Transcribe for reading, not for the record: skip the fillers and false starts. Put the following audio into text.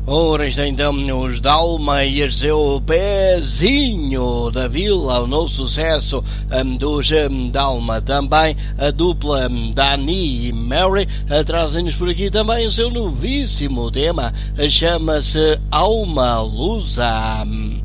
Ora, está então os Dalma e o seu pezinho da vila, o novo sucesso dos Dalma. Também a dupla Dani e Mary trazem-nos por aqui também o seu novíssimo tema, chama-se Alma Lusa.